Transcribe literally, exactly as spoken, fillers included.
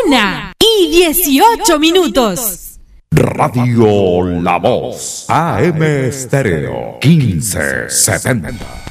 Una y dieciocho minutos. Radio La Voz, A M Estéreo, quince setenta.